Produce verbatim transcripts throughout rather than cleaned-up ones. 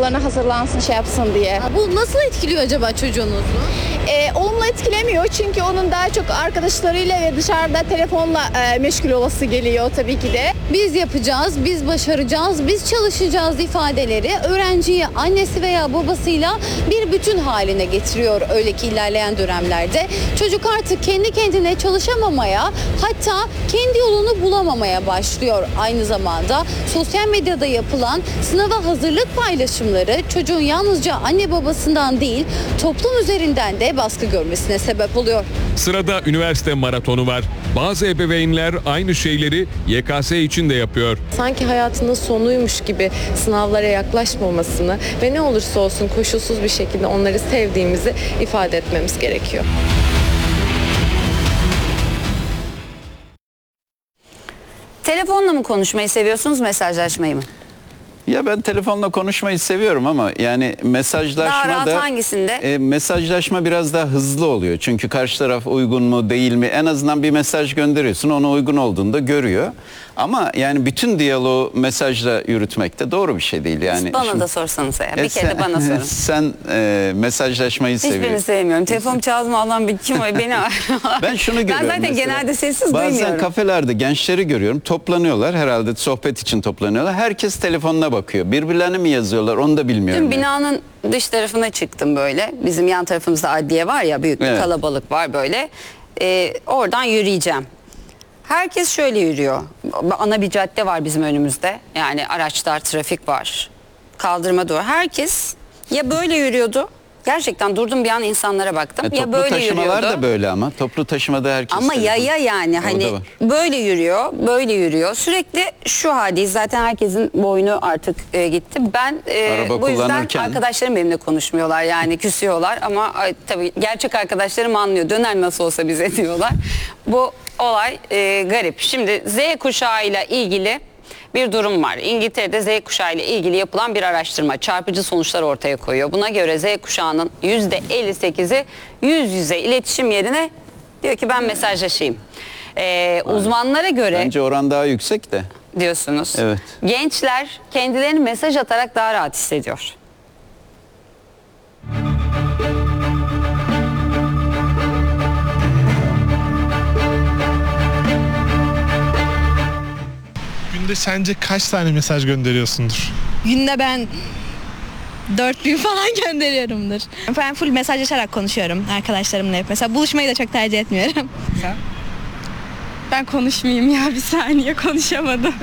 sınavlarına hazırlansın, şey yapsın diye. Bu nasıl etkiliyor acaba çocuğunuzu? Ee, olumlu etkilemiyor çünkü onun daha çok arkadaşlarıyla ve dışarıda telefonla e, meşgul olası geliyor tabii ki de. Biz yapacağız, biz başaracağız, biz çalışacağız ifadeleri öğrenciyi annesi veya babasıyla bir bütün haline getiriyor öyle ki ilerleyen dönemlerde. Çocuk artık kendi kendine çalışamamaya, hatta kendi yolunu bulamamaya başlıyor. Aynı zamanda sosyal medyada yapılan sınava hazırlık paylaşımları çocuğun yalnızca anne babasından değil, toplum üzerinden de baskı görmesine sebep oluyor. Sırada üniversite maratonu var. Bazı ebeveynler aynı şeyleri Y K S için de yapıyor. Sanki hayatının sonuymuş gibi sınavlara yaklaşmamasını ve ne olursa olsun koşulsuz bir şekilde onları sevdiğimizi ifade etmemiz gerekiyor. Telefonla mı konuşmayı seviyorsunuz, mesajlaşmayı mı? Ya ben telefonla konuşmayı seviyorum ama yani mesajlaşma Daha rahat da hangisinde? E, mesajlaşma biraz daha hızlı oluyor. Çünkü karşı taraf uygun mu değil mi en azından bir mesaj gönderiyorsun, ona uygun olduğunu da görüyor. Ama yani bütün diyaloğu mesajla yürütmek de doğru bir şey değil yani. Bana Şimdi, da sorsanız eğer. Bir e, kere de bana sorun. Sen e, mesajlaşmayı Hiçbirini seviyorsun. sevmiyorum. Telefon çalma Allah'ım bir kim o beni Ben şunu görüyorum. Ben zaten mesela. genelde sessiz Bazen duymuyorum. kafelerde gençleri görüyorum. Toplanıyorlar herhalde, sohbet için toplanıyorlar. Herkes telefonuna bakıyor. Birbirlerine mi yazıyorlar onu da bilmiyorum. Dün binanın dış tarafına çıktım böyle. Bizim yan tarafımızda adliye var ya, büyük bir Evet. kalabalık var böyle. Ee, oradan yürüyeceğim. Herkes şöyle yürüyor. Ana bir cadde var bizim önümüzde. Yani araçlar, trafik var. Kaldırıma doğru. Herkes ya böyle yürüyordu. Gerçekten durdum bir an insanlara baktım. E, ya toplu böyle taşımalar yürüyordu. da böyle ama. Toplu taşımada herkes... Ama telefon- yaya yani O da hani var. böyle yürüyor, böyle yürüyor. Sürekli şu haldeyiz. Zaten herkesin boynu artık e, gitti. Ben e, Araba bu yüzden kullanırken- arkadaşlarım benimle konuşmuyorlar. Yani küsüyorlar ama ay, tabii gerçek arkadaşlarım anlıyor. Döner nasıl olsa bize diyorlar. Bu olay e, garip. Şimdi Z kuşağıyla ilgili bir durum var. İngiltere'de Z kuşağı ile ilgili yapılan bir araştırma çarpıcı sonuçlar ortaya koyuyor. Buna göre Z kuşağının yüzde elli sekizi yüz yüze iletişim yerine diyor ki ben mesajlaşayım. Ee, uzmanlara göre Bence oran daha yüksek de. diyorsunuz. Evet. Gençler kendilerini mesaj atarak daha rahat hissediyor. Günde sence kaç tane mesaj gönderiyorsundur? Günde ben dört bin falan gönderiyorumdur. Ben full mesajlaşarak konuşuyorum arkadaşlarımla hep. Mesela buluşmayı da çok tercih etmiyorum. Sen? Ben konuşmayayım ya, bir saniye konuşamadım.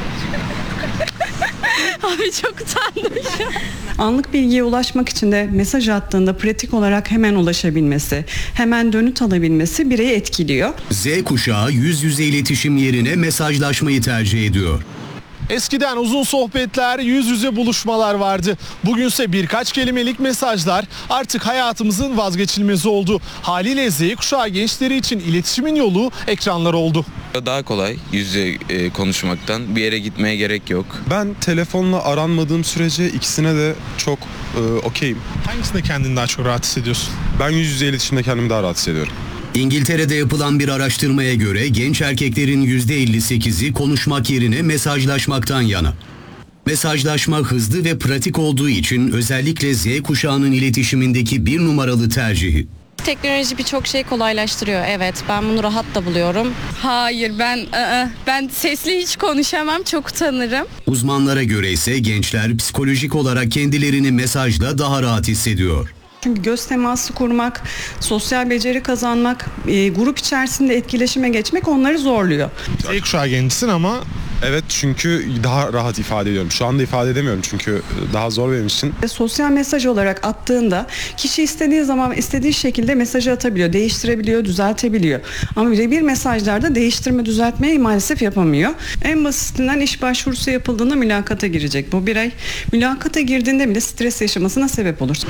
Abi çok utandım şu an. Anlık bilgiye ulaşmak için de mesaj attığında pratik olarak hemen ulaşabilmesi, hemen dönüt alabilmesi bireyi etkiliyor. Z kuşağı yüz yüze iletişim yerine mesajlaşmayı tercih ediyor. Eskiden uzun sohbetler, yüz yüze buluşmalar vardı. Bugünse birkaç kelimelik mesajlar artık hayatımızın vazgeçilmezi oldu. Haliyle Z kuşağı gençleri için iletişimin yolu ekranlar oldu. Daha kolay yüz yüze e, konuşmaktan, bir yere gitmeye gerek yok. Ben telefonla aranmadığım sürece ikisine de çok e, okeyim. Hangisinde kendini daha çok rahat hissediyorsun? Ben yüz yüze iletişimde kendimi daha rahat hissediyorum. İngiltere'de yapılan bir araştırmaya göre genç erkeklerin yüzde elli sekizi konuşmak yerine mesajlaşmaktan yana. Mesajlaşma hızlı ve pratik olduğu için özellikle Z kuşağının iletişimindeki bir numaralı tercihi. Teknoloji birçok şeyi kolaylaştırıyor. Evet, ben bunu rahat da buluyorum. Hayır, ben ı-ı, ben sesli hiç konuşamam, çok utanırım. Uzmanlara göre ise gençler psikolojik olarak kendilerini mesajla daha rahat hissediyor. Çünkü göz teması kurmak, sosyal beceri kazanmak, e, grup içerisinde etkileşime geçmek onları zorluyor. Z kuşağı gençsin ama Evet, çünkü daha rahat ifade ediyorum. Şu anda ifade edemiyorum çünkü daha zor benim için. Sosyal mesaj olarak attığında kişi istediği zaman istediği şekilde mesajı atabiliyor, değiştirebiliyor, düzeltebiliyor. Ama birebir mesajlarda değiştirme, düzeltmeyi maalesef yapamıyor. En basitinden iş başvurusu yapıldığında mülakata girecek bu birey. Mülakata girdiğinde bile stres yaşamasına sebep olur.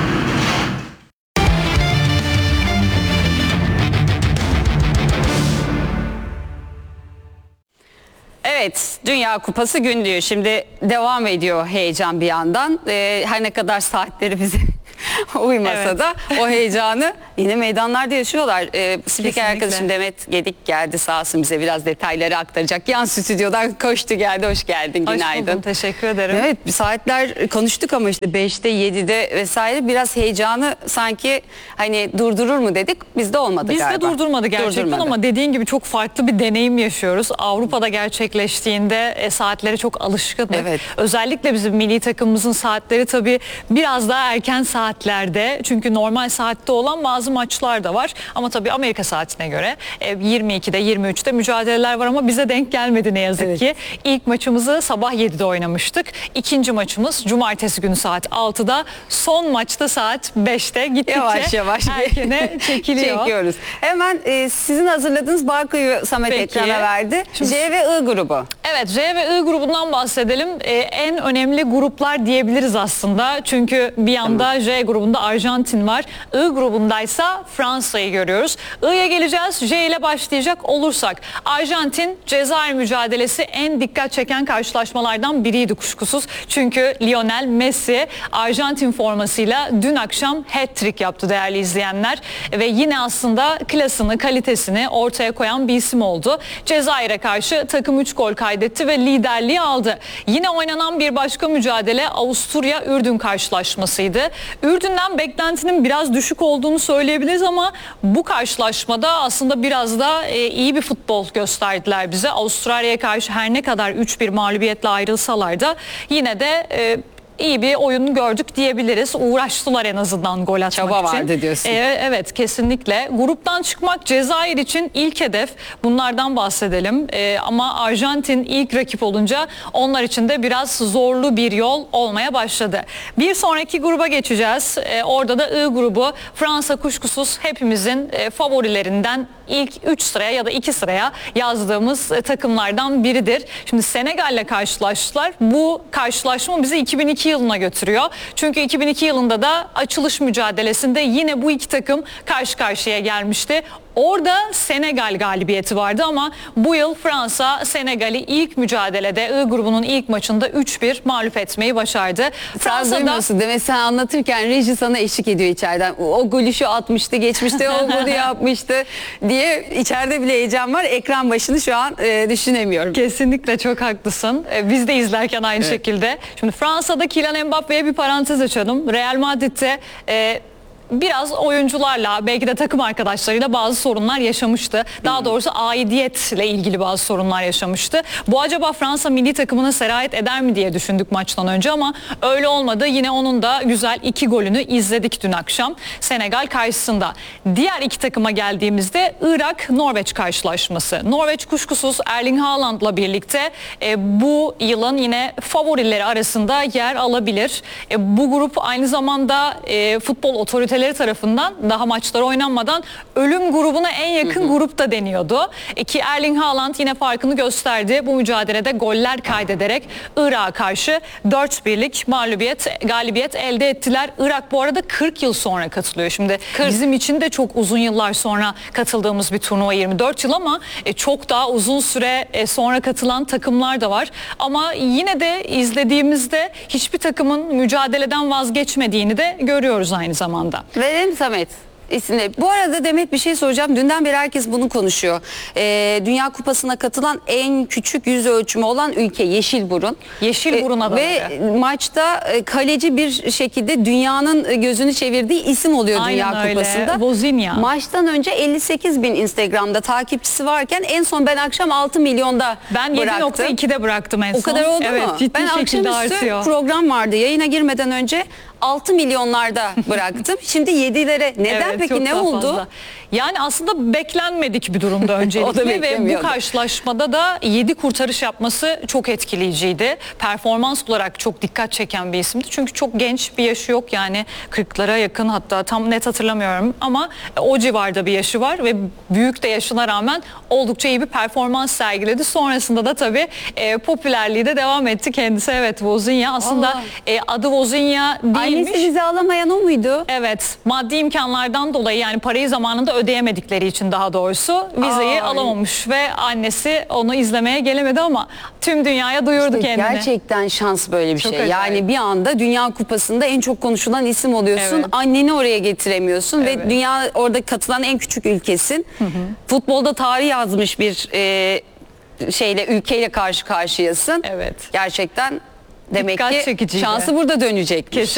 Evet, Dünya Kupası günlüğü şimdi devam ediyor heyecan bir yandan. Ee, her ne kadar saatleri bizi uymasa Evet. da o heyecanı yine meydanlarda yaşıyorlar. Ee, spiker Kesinlikle. arkadaşım Demet Gedik geldi sağ olsun, bize biraz detayları aktaracak. Yan stüdyodan koştu geldi, hoş geldin, Hoş günaydın. buldum, teşekkür ederim. Evet, bir saatler konuştuk ama işte beşte yedide vesaire biraz heyecanı sanki hani durdurur mu dedik, bizde olmadı Biz galiba. de durdurmadı gerçekten Durdurmadı. ama dediğin gibi çok farklı bir deneyim yaşıyoruz. Avrupa'da gerçekleştiğinde e, saatlere çok alışkındık. Evet. Özellikle bizim milli takımımızın saatleri tabii biraz daha erken saatlerde. Çünkü normal saatte olan bazı maçlar da var. Ama tabii Amerika saatine göre e, yirmi ikide yirmi üçte mücadeleler var ama bize denk gelmedi ne yazık Evet. ki. İlk maçımızı sabah yedide oynamıştık. İkinci maçımız cumartesi günü saat altıda. Son maçta saat beşte gittikçe Yavaş yavaş erkene çekiliyor. çekiyoruz. Hemen e, sizin hazırladığınız Barko'yu Samet Peki. ekrana verdi. Şimdi- C ve I grubu. Evet, C ve I grubundan bahsedelim. Ee, en önemli gruplar diyebiliriz aslında. Çünkü bir yanda J grubunda Arjantin var. I grubundaysa Fransa'yı görüyoruz. I'ya geleceğiz. J ile başlayacak olursak. Arjantin Cezayir mücadelesi en dikkat çeken karşılaşmalardan biriydi kuşkusuz. Çünkü Lionel Messi Arjantin formasıyla dün akşam hat-trick yaptı değerli izleyenler. Ve yine aslında klasını, kalitesini ortaya koyan bir isim oldu. Cezayir'e karşı takım üç gol kaydetti ve liderliği aldı. Yine oynanan bir başka mücadele Avusturya-Ürdün karşılaşmasıydı. Ürdün'den beklentinin biraz düşük olduğunu söyleyebiliriz ama bu karşılaşmada aslında biraz da e, iyi bir futbol gösterdiler bize. Avustralya'ya karşı her ne kadar üç bir mağlubiyetle ayrılsalar da yine de e, iyi bir oyun gördük diyebiliriz. Uğraştılar en azından gol atmak Çaba için. vardı diyorsun. Ee, evet, kesinlikle. Gruptan çıkmak Cezayir için ilk hedef. Bunlardan bahsedelim. Ee, ama Arjantin ilk rakip olunca onlar için de biraz zorlu bir yol olmaya başladı. Bir sonraki gruba geçeceğiz. Ee, orada da I grubu. Fransa kuşkusuz hepimizin e, favorilerinden ilk üç sıraya ya da iki sıraya yazdığımız e, takımlardan biridir. Şimdi Senegal'le karşılaştılar. Bu karşılaşma bizi iki bin iki yılına götürüyor. Çünkü iki bin iki yılında da açılış mücadelesinde yine bu iki takım karşı karşıya gelmişti. Orada Senegal galibiyeti vardı ama bu yıl Fransa Senegal'i ilk mücadelede I grubunun ilk maçında üç bir mağlup etmeyi başardı. Sen duymuyorsun demek, sen anlatırken reji sana eşlik ediyor içeriden. O, o golü şu atmıştı, geçmişti, o golü yapmıştı diye içeride bile heyecan var. Ekran başını şu an e, düşünemiyorum. Kesinlikle çok haklısın. Ee, Biz de izlerken aynı Evet. şekilde. Şimdi Fransa'da Kylian Mbappe'ye bir parantez açalım. Real Madrid'de e, biraz oyuncularla belki de takım arkadaşlarıyla bazı sorunlar yaşamıştı. Daha doğrusu aidiyetle ilgili bazı sorunlar yaşamıştı. Bu acaba Fransa milli takımına sirayet eder mi diye düşündük maçtan önce ama öyle olmadı. Yine onun da güzel iki golünü izledik dün akşam Senegal karşısında. Diğer iki takıma geldiğimizde Irak-Norveç karşılaşması. Norveç kuşkusuz Erling Haaland'la birlikte e, bu yılın yine favorileri arasında yer alabilir. E, bu grup aynı zamanda e, futbol otoriteleri tarafından daha maçlar oynanmadan ölüm grubuna en yakın grupta deniyordu. E, ki Erling Haaland yine farkını gösterdi. Bu mücadelede goller kaydederek Irak'a karşı dört birlik mağlubiyet, galibiyet elde ettiler. Irak bu arada kırk yıl sonra katılıyor. Şimdi bizim için de çok uzun yıllar sonra katıldığımız bir turnuva, yirmi dört yıl ama e, çok daha uzun süre e, sonra katılan takımlar da var. Ama yine de izlediğimizde hiçbir takımın mücadeleden vazgeçmediğini de görüyoruz aynı zamanda. Verelim Samet isimleri. Bu arada Demet, bir şey soracağım. Dünden beri herkes bunu konuşuyor. Ee, Dünya Kupası'na katılan en küçük yüz ölçümü olan ülke Yeşilburun. Yeşilburun adaları. Ve maçta e, kaleci bir şekilde dünyanın gözünü çevirdiği isim oluyor Aynen Dünya öyle. Kupası'nda. Wozniak. Maçtan önce elli sekiz bin Instagram'da takipçisi varken en son ben akşam altı milyonda Ben bıraktım. yedi nokta ikide bıraktım en son. O kadar oldu evet, mu? ciddi Ben şekilde akşamüstü artıyor. program vardı. Yayına girmeden önce altı milyonlarda bıraktım. Şimdi yedilere. Neden Evet, peki, çok ne daha oldu? fazla. Yani aslında beklenmedik bir durumda O da öncelikle ve bu beklemiyorduk. karşılaşmada da yedi kurtarış yapması çok etkileyiciydi. Performans olarak çok dikkat çeken bir isimdi. Çünkü çok genç, bir yaşı yok yani kırklara yakın, hatta tam net hatırlamıyorum ama o civarda bir yaşı var ve büyük de yaşına rağmen oldukça iyi bir performans sergiledi. Sonrasında da tabii e, popülerliği de devam etti kendisi. Evet, Wozniak aslında e, adı Wozniak değilmiş. Annesi bizi alamayan o muydu? Evet, maddi imkanlardan şundan dolayı, yani parayı zamanında ödeyemedikleri için daha doğrusu vizeyi Ay. alamamış ve annesi onu izlemeye gelemedi ama tüm dünyaya duyurdu İşte kendini. gerçekten şans böyle bir Çok şey. acayip. Yani bir anda Dünya Kupası'nda en çok konuşulan isim oluyorsun. Evet. Anneni oraya getiremiyorsun Evet. ve dünya orada katılan en küçük ülkesin. Futbolda tarih yazmış bir e, şeyle, ülkeyle karşı karşıyasın. Evet. Gerçekten demek Dikkat ki çekiciydi. şansı burada dönecekmiş. Kesin.